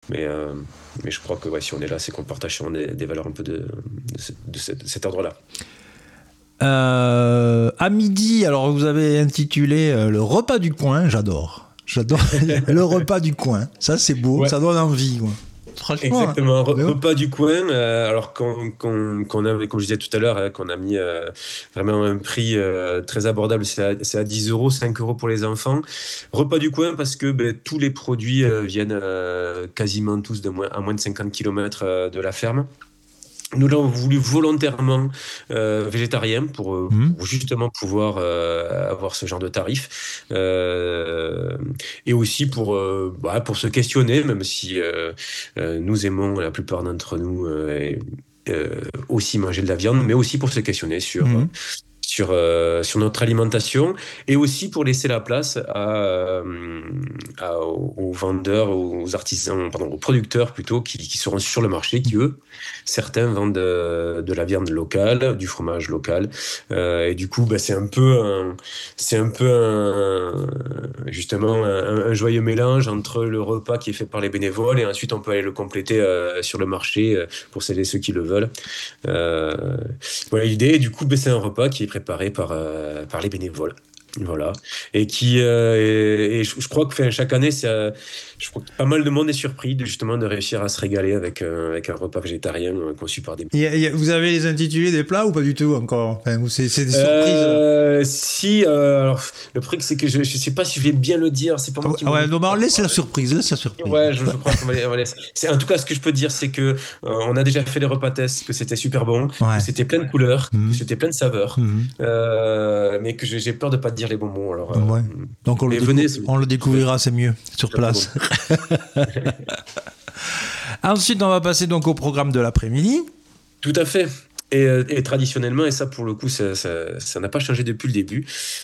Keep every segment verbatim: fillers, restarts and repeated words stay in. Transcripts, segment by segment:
Mais, euh, mais je crois que ouais, si on est là, c'est qu'on partage sur des, des valeurs un peu de, de, ce- de cet, de cet ordre-là. Euh, à midi, alors vous avez intitulé euh, le repas du coin, j'adore. J'adore le repas du coin. Ça, c'est beau, Ouais. ça donne envie, quoi. Franchement. Exactement, Re- Mais ouais. repas du coin. Euh, alors qu'on qu'on qu'on a, comme je disais tout à l'heure, hein, qu'on a mis euh, vraiment un prix euh, très abordable, c'est à, c'est à dix euros, cinq euros pour les enfants. Repas du coin parce que ben, tous les produits euh, viennent euh, quasiment tous de moins, à moins de cinquante kilomètres euh, de la ferme. Nous l'avons voulu volontairement euh, végétarien pour, euh, Mhm. pour justement pouvoir euh, avoir ce genre de tarif euh, et aussi pour euh, bah, pour se questionner, même si euh, euh, nous aimons la plupart d'entre nous euh, et, euh, aussi manger de la viande, mais aussi pour se questionner sur Mhm. sur, euh, sur notre alimentation et aussi pour laisser la place à, euh, à- aux, aux vendeurs, aux artisans, pardon, aux producteurs plutôt, qui, qui seront sur le marché, qui eux, certains vendent de, de la viande locale, du fromage local. Euh, et du coup, bah, c'est un peu, un, c'est un peu un, justement un, un joyeux mélange entre le repas qui est fait par les bénévoles et ensuite on peut aller le compléter euh, sur le marché euh, pour celles et ceux qui le veulent. Euh, voilà l'idée. Et du coup, ben, c'est un repas qui est préparé par, euh, par les bénévoles. Voilà. Et qui, euh, et, et je, je crois que enfin, chaque année, c'est, euh, je crois que pas mal de monde est surpris de, justement de réussir à se régaler avec, euh, avec un repas végétarien euh, conçu par des. Il y a- il y a- vous avez les intitulés des plats ou pas du tout encore? Enfin, ou c'est c'est des surprises. Euh, si, euh, alors, le truc, c'est que je, je sais pas si je vais bien le dire, c'est pas Ah moi ouais, qui ah m'en ouais, occupe. non, bah, laisse la surprise, laisse la surprise. Ouais, je, je crois qu'on va, les- on va laisser. C'est, en tout cas, ce que je peux dire, c'est que euh, on a déjà fait les repas tests, que c'était super bon, Ouais. que c'était plein de couleurs, Mhm. que c'était plein de saveurs, Mhm. euh, mais que j'ai j'ai peur de pas te dire les bons mots. Alors, euh, Ouais. Donc on le, mais décou- venez, c'est on le découvrira, c'est mieux, sur très, très place. Ensuite, on va passer donc au programme de l'après-midi. Tout à fait. Et, euh, et traditionnellement, et ça pour le coup, ça ça- ça n'a pas changé depuis le début.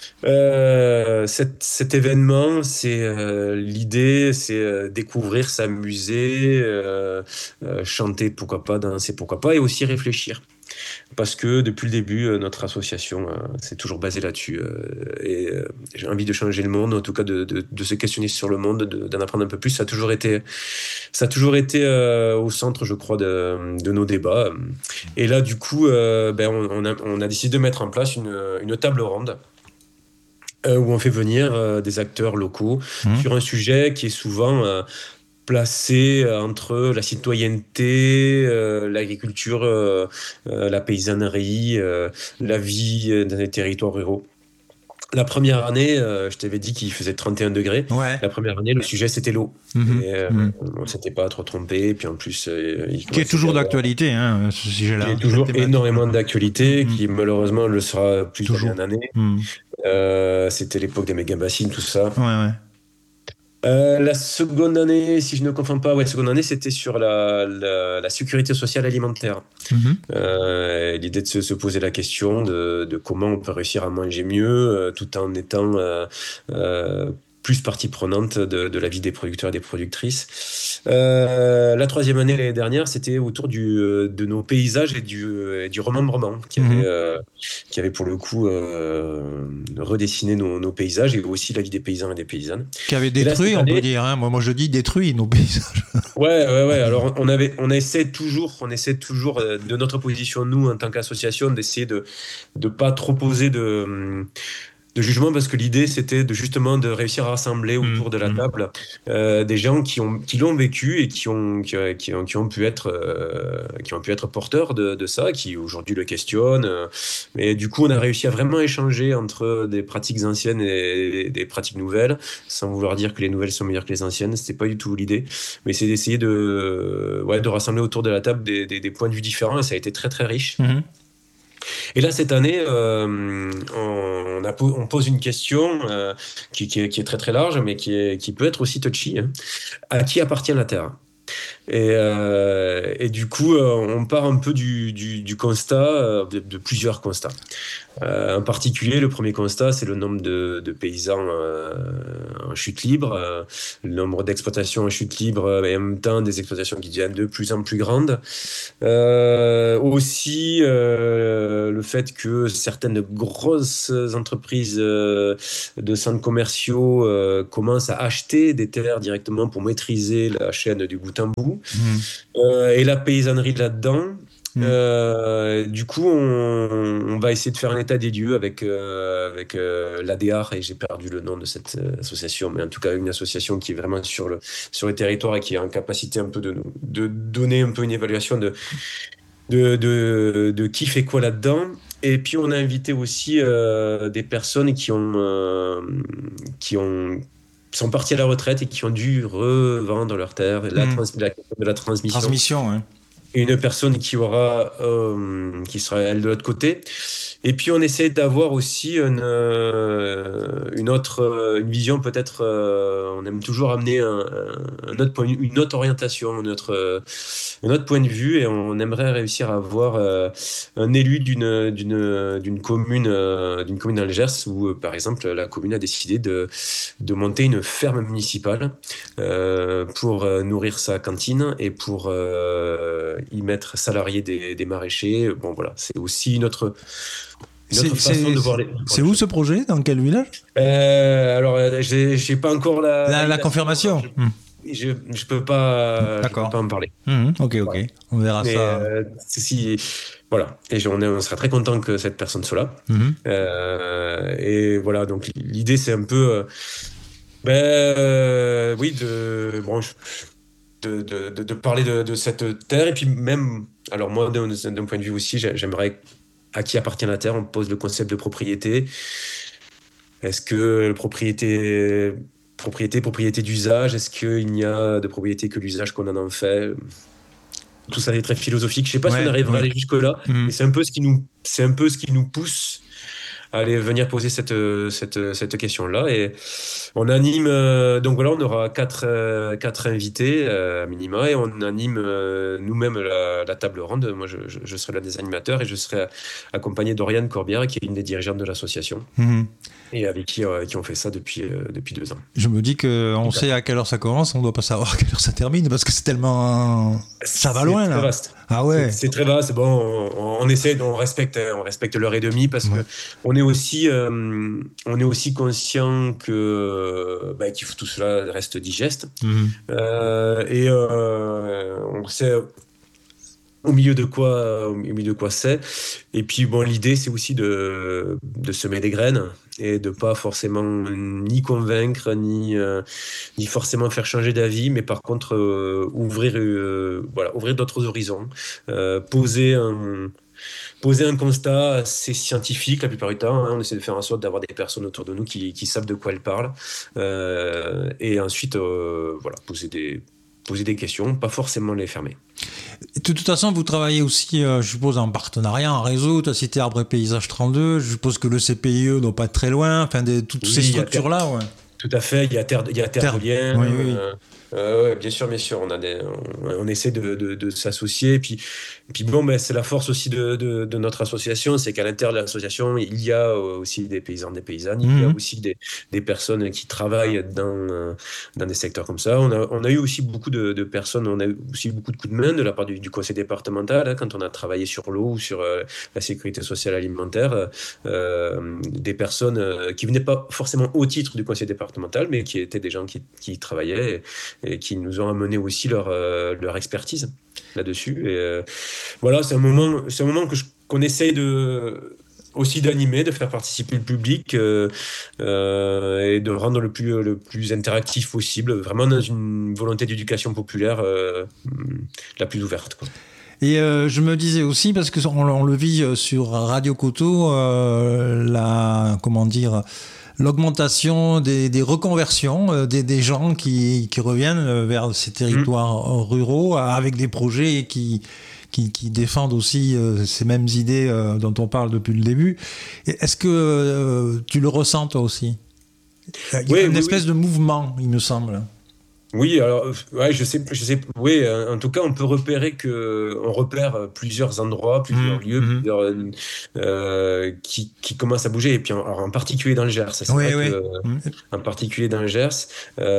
Euh, cet, cet événement, c'est euh, l'idée, c'est euh, découvrir, s'amuser, euh, euh, chanter, pourquoi pas, danser, pourquoi pas, et aussi réfléchir. Parce que depuis le début, euh, notre association euh, s'est toujours basée là-dessus. euh, et euh, j'ai envie de changer le monde, en tout cas de, de, de se questionner sur le monde, de- d'en apprendre un peu plus. Ça a toujours été, ça a toujours été euh, au centre, je crois, de, de nos débats. Et là, du coup, euh, ben, on, on a, on a décidé de mettre en place une, une table ronde euh, où on fait venir euh, des acteurs locaux Mmh. sur un sujet qui est souvent euh, placé euh, entre la citoyenneté, euh, l'agriculture, euh, euh, la paysannerie, euh, la vie euh, dans les territoires ruraux. La première année, euh, je t'avais dit qu'il faisait trente et un degrés. Ouais. La première année, le sujet, c'était l'eau. Mhm. Et euh, Mhm. on ne s'était pas trop trompé. Puis en plus, euh, il Qui est commençait toujours à y avoir- d'actualité, hein, ce sujet-là. qui est cette toujours thématique. énormément d'actualité, Mhm. qui malheureusement le sera plus Toujours. d'année en année. Mhm. Euh, c'était l'époque des méga-bassines, tout ça. Ouais, ouais. Euh, la seconde année, si je ne confonds pas, ouais, seconde année, c'était sur la, la, la sécurité sociale alimentaire. Mhm. Euh, l'idée de se, se poser la question de, de comment on peut réussir à manger mieux euh, tout en étant euh, euh, plus partie prenante de, de la vie des producteurs et des productrices. Euh, la troisième année, l'année dernière, c'était autour du, euh, de nos paysages et du, et du remembrement qui avait, Mhm. euh, qui avait pour le coup euh, redessiné nos, nos paysages et aussi la vie des paysans et des paysannes. Qui avait Et là, détruit, cette on peut année- dire. Hein. Moi, moi, je dis détruit nos paysages. Ouais, ouais, ouais. Alors, on avait, on essaie toujours, on essaie toujours euh, de notre position, nous, en tant qu'association, d'essayer de, de pas trop poser de, hum, de jugement parce que l'idée, c'était de justement de réussir à rassembler autour de la Mhm. table euh, des gens qui ont, qui l'ont vécu et qui ont, qui, euh, qui ont, qui ont pu être, euh, qui ont pu être porteurs de, de ça, qui aujourd'hui le questionnent. euh. Mais du coup, on a réussi à vraiment échanger entre des pratiques anciennes et des pratiques nouvelles, sans vouloir dire que les nouvelles sont meilleures que les anciennes. C'était pas du tout l'idée, mais c'est d'essayer de, ouais, de rassembler autour de la table des, des, des points de vue différents et ça a été très très riche. Mhm. Et là, cette année, euh, on, a, on pose une question euh, qui, qui, est, qui est très très large, mais qui, est, qui peut être aussi touchy. Hein. À qui appartient la Terre ? Et, euh, et du coup, euh, on part un peu du, du, du constat, euh, de, de plusieurs constats. Euh, en particulier, le premier constat, c'est le nombre de, de paysans euh, en chute libre, euh, le nombre d'exploitations en chute libre, euh, et en même temps des exploitations qui deviennent de plus en plus grandes. Euh, aussi, euh, le fait que certaines grosses entreprises euh, de centres commerciaux euh, commencent à acheter des terres directement pour maîtriser la chaîne du bout en bout. Mmh. Euh, et la paysannerie là-dedans. Mmh. Euh, du coup, on, on va essayer de faire un état des lieux avec, euh, avec euh, l'A D A R, et j'ai perdu le nom de cette euh, association, mais en tout cas une association qui est vraiment sur le, sur le territoire et qui est en capacité un peu de, de donner un peu une évaluation de, de, de, de qui fait quoi là-dedans. Et puis on a invité aussi euh, des personnes qui ont, euh, qui ont sont partis à la retraite et qui ont dû revendre leurs terres, la, trans, la, de la transmission. Transmission, hein. Une personne qui aura, euh, qui sera elle de l'autre côté. Et puis on essaie d'avoir aussi une, euh, une autre, une vision peut-être. Euh, on aime toujours amener un, un autre point, une autre orientation, une autre, un autre point de vue, et on aimerait réussir à avoir euh, un élu d'une d'une d'une commune, euh, d'une commune dans le Gers où, par exemple, la commune a décidé de de monter une ferme municipale euh, pour euh, nourrir sa cantine et pour euh, y mettre salariés des, des maraîchers. Bon, voilà, c'est aussi une autre, une autre c'est, façon c'est, de voir les. C'est où ce projet? Dans quel village? euh, Alors, j'ai, j'ai pas encore la. La, la confirmation. Je, mmh. je, je peux pas. D'accord. Je peux pas en parler. Mmh, ok, ok. Voilà. On verra Mais, ça. Euh, si, voilà. Et on, est, on serait très content que cette personne soit là. Mmh. Euh, et voilà. Donc l'idée, c'est un peu. Euh, ben euh, oui, de. Bon, je, De, de, de, de parler de, de cette terre, et puis même, alors moi d'un, d'un point de vue aussi, j'aimerais à qui appartient la terre. On pose le concept de propriété. Est-ce que propriété, propriété, propriété d'usage, est-ce qu'il n'y a de propriété que l'usage qu'on en en fait? Tout ça est très philosophique. Je sais pas ouais, si on arrivera ouais. à aller jusque là, mmh. mais c'est un peu ce qui nous, c'est un peu ce qui nous pousse à aller venir poser cette cette cette question là. Et on anime, euh, donc voilà, on aura quatre, euh, quatre invités euh, à minima, et on anime euh, nous-mêmes la, la table ronde. Moi, je, je, je serai l'un des animateurs, et je serai accompagné d'Oriane Corbière, qui est une des dirigeantes de l'association, mmh. et avec qui, euh, qui on fait ça depuis, euh, depuis deux ans. Je me dis qu'on sait à quelle heure ça commence, on ne doit pas savoir à quelle heure ça termine, parce que c'est tellement... Ça va loin, là. C'est très vaste. Ah ouais. C'est, c'est très vaste. Bon, on, on essaie, on respecte, on respecte l'heure et demie, parce ouais. que on est aussi, euh, on est aussi conscient que, bah, qu'il faut tout cela reste digeste. Mmh. Euh, et euh, on sait au milieu de quoi, au milieu de quoi c'est. Et puis bon, l'idée, c'est aussi de, de semer des graines et de pas forcément ni convaincre, ni, euh, ni forcément faire changer d'avis, mais par contre euh, ouvrir, euh, voilà, ouvrir d'autres horizons, euh, poser un Poser un constat assez scientifique la plupart du temps. Hein. On essaie de faire en sorte d'avoir des personnes autour de nous qui, qui savent de quoi elles parlent. Euh, et ensuite, euh, voilà, poser des, poser des questions, pas forcément les fermer. De toute façon, vous travaillez aussi, euh, je suppose, en partenariat, en réseau. Tu as cité Arbre et Paysage trente-deux. Je suppose que le C P I E ne doit pas être très loin. Enfin, des, toutes oui, ces structures-là, ouais. Tout à fait. Il y a Terre, il y a Terre, Terre. de Liens. Oui, oui. Euh, Euh, ouais, bien sûr, bien sûr, on a des, on, on essaie de, de, de s'associer. Et puis, et puis bon, ben c'est la force aussi de, de, de notre association, c'est qu'à l'intérieur de l'association, il y a aussi des paysans, des paysannes, il mmh. y a aussi des, des personnes qui travaillent dans, dans des secteurs comme ça. On a, on a eu aussi beaucoup de, de personnes, on a eu aussi beaucoup de coups de main de la part du, du conseil départemental, hein, quand on a travaillé sur l'eau ou sur euh, la sécurité sociale alimentaire, euh, des personnes euh, qui venaient pas forcément au titre du conseil départemental, mais qui étaient des gens qui, qui travaillaient. Et, et qui nous ont amené aussi leur, euh, leur expertise là-dessus. Et euh, voilà, c'est un moment, c'est un moment que je, qu'on essaye de, aussi d'animer, de faire participer le public euh, euh, et de rendre le plus, le plus interactif possible, vraiment dans une volonté d'éducation populaire euh, la plus ouverte, quoi. Et euh, je me disais aussi, parce qu'on on le vit sur Radio Coteau, euh, la, comment dire, l'augmentation des, des reconversions, euh, des, des gens qui, qui reviennent vers ces territoires mmh. ruraux avec des projets qui, qui, qui défendent aussi euh, ces mêmes idées euh, dont on parle depuis le début. Et est-ce que euh, tu le ressens toi aussi ? Il y a oui, une oui, espèce oui. de mouvement, il me semble. Oui, alors, ouais, je sais, je sais, oui, euh, en tout cas, on peut repérer que, on repère plusieurs endroits, plusieurs Mhm, lieux, mhm. plusieurs, euh, euh, qui, qui commencent à bouger. Et puis, en, alors, en particulier dans le Gers, c'est Oui, vrai oui. que, Mhm. en particulier dans le Gers,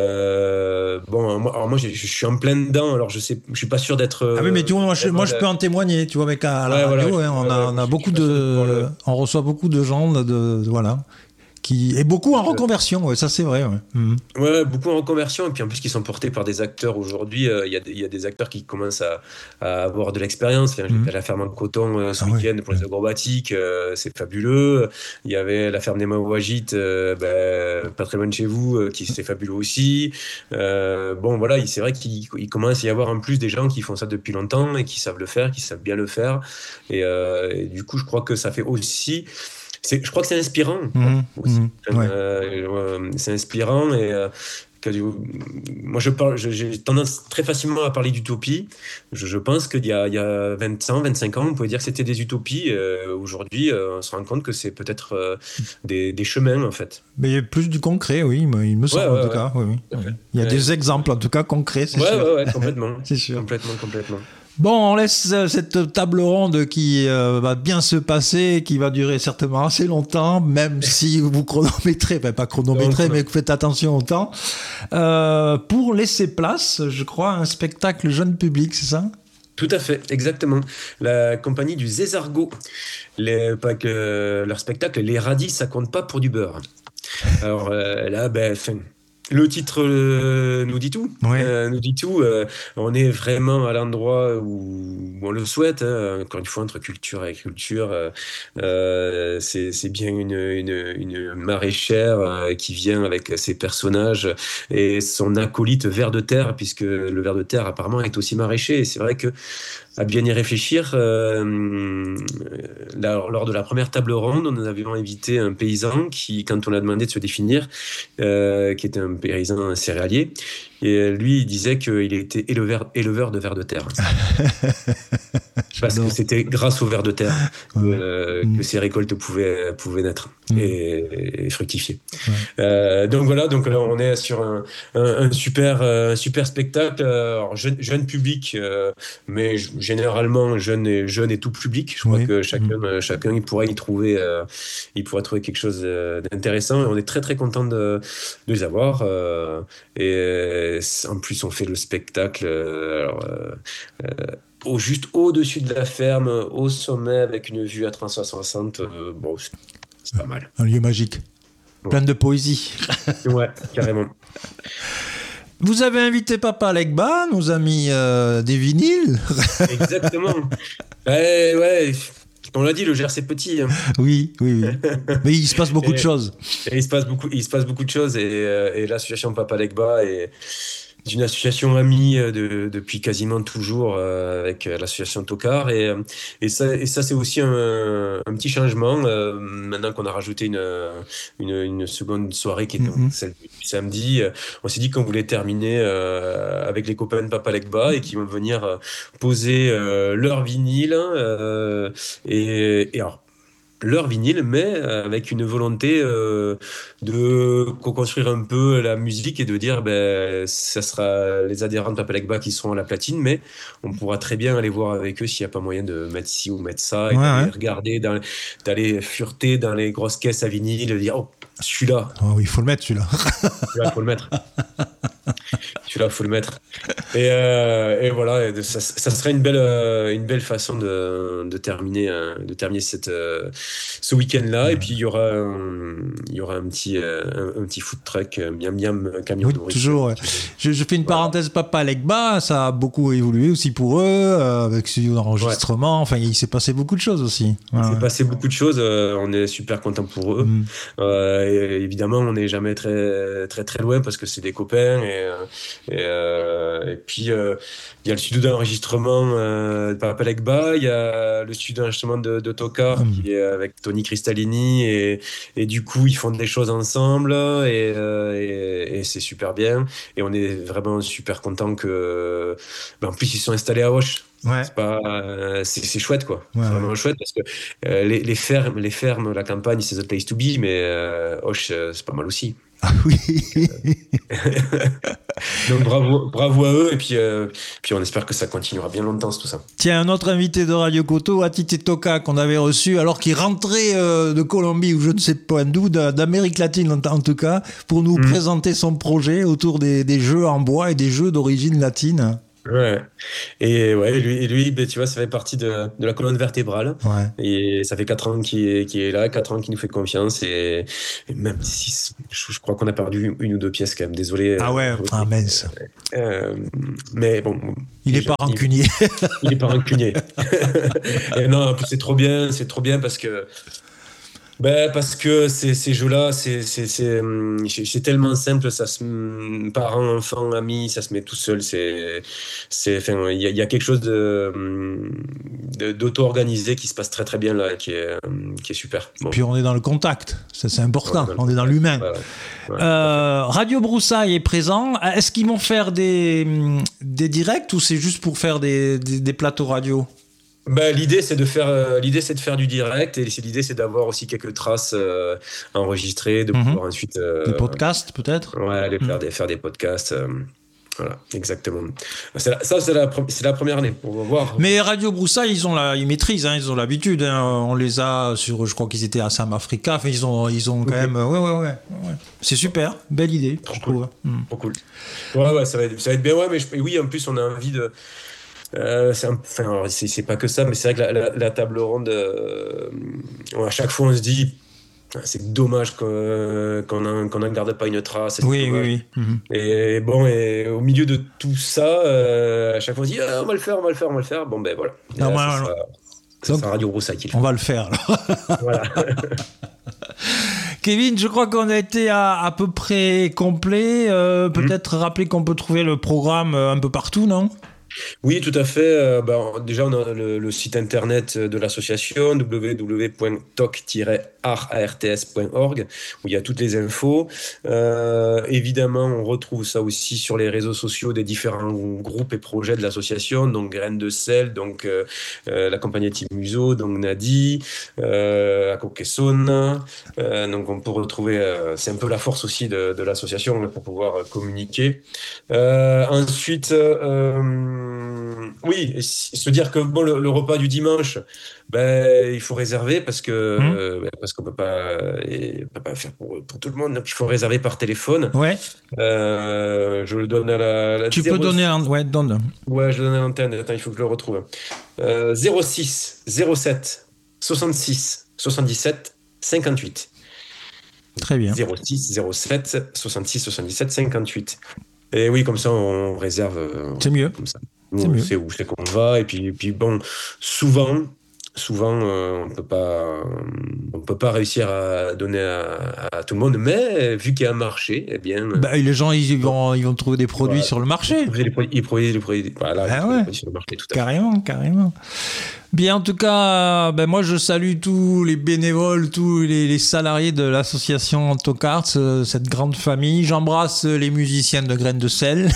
euh, bon, moi, alors moi, je, je suis en plein dedans, alors je sais, je suis pas sûr d'être Ah oui, mais tu euh, vois, moi je, vraiment moi, je là. peux en témoigner, tu vois, avec à, à la Ouais, voilà, radio, je, hein, on ouais, a, ouais, on moi, a je, je suis beaucoup pas sûr de pouvoir de, le. on reçoit beaucoup de gens de, de- voilà, qui, et beaucoup en je- reconversion, ouais, ça c'est vrai, ouais. Mhm. Ouais, beaucoup en reconversion, et puis en plus qui sont portés par des acteurs aujourd'hui. euh, Il y a, des- il y a des acteurs qui commencent à, à avoir de l'expérience. Enfin, Mhm. j'étais à la ferme en coton euh, ce Ah ouais. week-end pour les acrobatiques, euh, c'est fabuleux. Il y avait la ferme des Mawajit, euh, ben, pas très loin de chez vous, euh, qui c'est fabuleux aussi. Euh, bon, voilà, il- c'est vrai qu'il il commence à y avoir en plus des gens qui font ça depuis longtemps et qui savent le faire, qui savent bien le faire. Et, euh, et du coup, je crois que ça fait aussi. C'est, je crois que c'est inspirant, quoi, Mhm. aussi. Mhm. Enfin, Ouais. euh, euh, c'est inspirant et euh, que du- moi, je parle, je- j'ai tendance très facilement à parler d'utopie. Je, je pense qu'il y a, il y a vingt ans, vingt-cinq ans, on pouvait dire que c'était des utopies. Euh, aujourd'hui, euh, on se rend compte que c'est peut-être euh, des, des chemins, en fait. Mais plus du concret, oui, il me il me Ouais, semble en ouais, tout ouais. cas, oui, oui, Tout à oui. fait. Il y a Ouais, des exemples en tout cas concrets, c'est ouais, sûr, ouais, ouais, complètement. c'est sûr. Complètement, complètement. Bon, on laisse euh, cette table ronde qui euh, va bien se passer, qui va durer certainement assez longtemps, même si vous chronométrez, enfin pas Donc, chronométrez, on a- mais que vous faites attention au temps, euh, pour laisser place, je crois, à un spectacle jeune public, c'est ça? Tout à fait, exactement. La compagnie du Zésargot, les, pas que leur spectacle, les radis, ça compte pas pour du beurre. Alors euh, là, ben, fin, le titre euh, nous dit tout. Ouais. Euh, nous dit tout. Euh, on est vraiment à l'endroit où on le souhaite. Hein. Encore une fois, entre culture et culture, euh, euh, c'est c'est bien une, une, une maraîchère euh, qui vient avec ses personnages et son acolyte ver de terre, puisque le ver de terre apparemment est aussi maraîcher. Et c'est vrai que à bien y réfléchir, euh, là, lors de la première table ronde, nous avions invité un paysan qui, quand on a demandé de se définir, euh, qui était un paysan céréalier, et lui, il disait qu'il était éleveur, éleveur de vers de terre. Parce que J'adore. c'était grâce au vers de terre Ouais, ouais. euh, Mm. que ces récoltes pouvaient, pouvaient naître Mm. et, et fructifier. Ouais. Euh, donc voilà, donc là on est sur un, un, un super, euh, un super spectacle, euh, alors, jeune, jeune public, euh, mais g- généralement jeune et, jeune et tout public. Je crois Oui. que Mm. chacun, euh, chacun il pourra y trouver, euh, il pourra trouver quelque chose euh, d'intéressant. Et on est très très content de, de les avoir. Euh, et euh, en plus on fait le spectacle. Euh, alors, euh, euh, au, juste au-dessus de la ferme, au sommet, avec une vue à trois cent soixante. Euh, bon, c'est c'est pas mal. Un lieu magique. Ouais, Plein de poésie. ouais, carrément. Vous avez invité Papa Legba, nos amis euh, des vinyles. Exactement. Ouais, ouais. On l'a dit, le Gers c'est petit. Hein. Oui, oui, oui. Mais il se passe beaucoup de Et, choses. et il se passe beaucoup, il se passe beaucoup de choses. Et, euh, et l'association Papa Legba est une association amie euh, de, depuis quasiment toujours euh, avec l'association Tokar. Et, euh, et ça, et ça c'est aussi un, un petit changement. Euh, maintenant qu'on a rajouté une, une, une seconde soirée qui est Mhm. celle du samedi, euh, on s'est dit qu'on voulait terminer euh, avec les copains de Papa Legba et qui vont venir euh, poser euh, leur vinyle. Euh, et, et alors, leur vinyle, mais euh, avec une volonté euh, de co-construire un peu la musique et de dire, ben, ça sera les adhérents de Papa Legba qui seront à la platine, mais on pourra très bien aller voir avec eux s'il n'y a pas moyen de mettre ci ou mettre ça et Ouais, d'aller ouais. regarder, dans- d'aller fureter dans les grosses caisses à vinyle, de dire, oh, celui-là, Oh oui, il faut le mettre celui-là. celui-là, faut le mettre. Celui-là, faut le mettre. Et, euh, et voilà, et ça, ça serait une belle, euh, une belle façon de, de terminer, euh, de terminer cette, euh, ce week-end-là. Et puis il y aura, un, il y aura un petit, euh, un, un petit food truck, euh, miam miam, un camion Oui, de nourriture. toujours. Ouais. Je, je fais une Voilà. parenthèse Papa Legba, ça a beaucoup évolué aussi pour eux, euh, avec studio d'enregistrement. Enfin, il s'est passé beaucoup de choses aussi. Ouais, Il s'est ouais. passé beaucoup de choses. euh, on est super content pour eux. Mm. Euh, et évidemment, on n'est jamais très, très, très loin parce que c'est des copains. Et, euh, et, euh, et puis, euh, il y a le studio d'enregistrement euh, de Papa Legba. Il y a le studio d'enregistrement de, de Tokar Mm. qui est avec Tony Cristallini. Et, et du coup, ils font des choses ensemble. Et, euh, et, et c'est super bien. Et on est vraiment super content que. Ben, en plus, ils sont installés à Auch. Ouais. C'est pas, euh, c'est, c'est chouette quoi. Ouais, c'est vraiment ouais. chouette parce que euh, les, les fermes, les fermes, la campagne, c'est the place to be, mais euh, Auch, euh, c'est pas mal aussi. Ah oui. Donc bravo, bravo à eux et puis, euh, puis on espère que ça continuera bien longtemps tout ça. Tiens, un autre invité de Radio Koto, Atite Toka, qu'on avait reçu alors qu'il rentrait euh, de Colombie ou je ne sais pas d'où, d'Amérique latine en, en tout cas, pour nous mmh. présenter son projet autour des, des jeux en bois et des jeux d'origine latine. Ouais. Et ouais, lui, et lui ben, tu vois, ça fait partie de, de la colonne vertébrale. Ouais. Et ça fait quatre ans qu'il est, qu'il est là, quatre ans qu'il nous fait confiance. Et, et même si je, je crois qu'on a perdu une ou deux pièces quand même, désolé. Ah ouais, euh, ah mince. Euh, mais bon. Il n'est pas rancunier. Il n'est pas rancunier. Et non, en plus, c'est trop bien, c'est trop bien parce que. Ben parce que ces, ces jeux-là, c'est, c'est, c'est, c'est tellement simple, ça se, parents, enfants, amis, ça se met tout seul. C'est, c'est, enfin, il y, y a quelque chose de, de, d'auto-organisé qui se passe très très bien là, qui est, qui est super. Bon. Puis on est dans le contact, ça c'est important, ouais, on est dans l'humain. Ouais, ouais. Euh, Radio Broussailles est présent. Est-ce qu'ils vont faire des, des directs ou c'est juste pour faire des, des, des plateaux radio ? Bah, l'idée c'est de faire euh, l'idée c'est de faire du direct et l'idée c'est d'avoir aussi quelques traces euh, enregistrées, de mm-hmm. pouvoir ensuite euh, des podcasts peut-être. Ouais, aller faire mm. des faire des podcasts. Euh, voilà, exactement. C'est la, ça c'est la c'est la première année pour voir. Mais Radio Broussailles ils ont la ils maîtrisent hein, ils ont l'habitude hein. On les a sur je crois qu'ils étaient à Sam Africa, enfin ils ont ils ont quand okay. même ouais, ouais ouais ouais. C'est super, belle idée, trop je cool. trouve. Mm. Trop cool. Ouais ouais, ça va être ça va être bien ouais mais je, oui en plus on a envie de Euh, c'est, un, enfin, c'est, c'est pas que ça, mais c'est vrai que la, la, la table ronde, euh, à chaque fois on se dit c'est dommage qu'on, qu'on, en, qu'on en garde pas une trace. Oui, oui, oui. Mm-hmm. Et bon, et au milieu de tout ça, euh, à chaque fois on se dit ah, on va le faire, on va le faire, on va le faire. Bon ben voilà. Non, là, moi, ça, non. Sera, ça Donc, sera Radio Broussailles qui le fait. On va le faire. Alors. Voilà. Kevin, je crois qu'on a été à, à peu près complet. Euh, peut-être mm-hmm. rappeler qu'on peut trouver le programme un peu partout, non ? Oui, tout à fait. Euh, bah, déjà, on a le, le site internet de l'association w w w point toc tiret arts point org où il y a toutes les infos. Euh, évidemment, on retrouve ça aussi sur les réseaux sociaux des différents groupes et projets de l'association, donc Graines de sel, donc euh, euh, la compagnie Timuso, donc Nadi, euh, Akokesona. Euh, donc on peut retrouver, euh, c'est un peu la force aussi de, de l'association pour pouvoir communiquer. Euh, ensuite, euh, oui, et se dire que bon, le, le repas du dimanche, ben, il faut réserver parce que mmh. euh, parce qu'on peut pas, et, on peut pas faire pour, pour tout le monde. Donc il faut réserver par téléphone. Ouais. Euh, je le donne à la. la tu zéro... peux donner un. Ouais, donne. Ouais, je le donne à l'antenne. Attends, il faut que je le retrouve. Euh, zéro six zéro sept soixante-six soixante-dix-sept cinquante-huit. Très bien. zéro six zéro sept soixante-six soixante-dix-sept cinquante-huit. Et oui, comme ça, on réserve. C'est mieux. Comme ça. C'est on mieux. sait où c'est qu'on va. Et puis, et puis bon, souvent, souvent euh, on peut pas, on peut pas réussir à donner à, à tout le monde. Mais vu qu'il y a un marché, eh bien. Bah, les gens, ils vont, ils vont trouver des produits voilà. sur le marché. Ils produisent les produits, les produits, voilà, ah les ouais. produits sur le marché, tout à carrément, fait. Carrément. Bien, en tout cas, ben moi, je salue tous les bénévoles, tous les, les salariés de l'association Tocarts, cette grande famille. J'embrasse les musiciens de Graines de sel.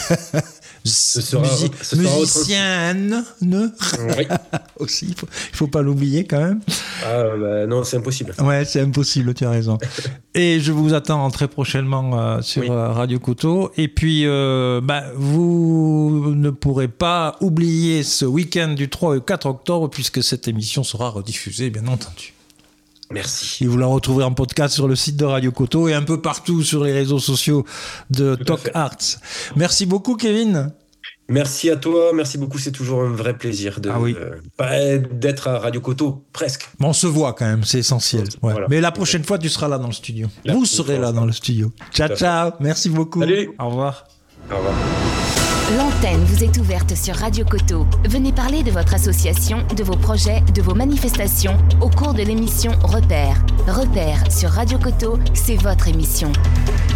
Ce sera, Musi- ce sera musicienne ne oui. aussi, il faut, il faut pas l'oublier quand même. Ah bah non, c'est impossible. Ouais, c'est impossible, tu as raison. Et je vous attends très prochainement euh, sur oui. euh, Radio Koto. Et puis, euh, bah, vous ne pourrez pas oublier ce week-end du trois au quatre octobre puisque cette émission sera rediffusée, bien entendu. Merci. Et vous la retrouverez en podcast sur le site de Radio Koto et un peu partout sur les réseaux sociaux de Toc Arts. Merci beaucoup, Kevin. Merci à toi, merci beaucoup. C'est toujours un vrai plaisir de, ah oui. euh, d'être à Radio Koto, presque. Mais on se voit quand même, c'est essentiel. Ouais. Voilà. Mais la prochaine fois, tu seras là dans le studio. Là, vous serez là dans le studio. Ciao, ciao. Merci beaucoup. Salut. Au revoir. Au revoir. L'antenne vous est ouverte sur Radio Koto. Venez parler de votre association, de vos projets, de vos manifestations au cours de l'émission Repère. Repère sur Radio Koto, c'est votre émission.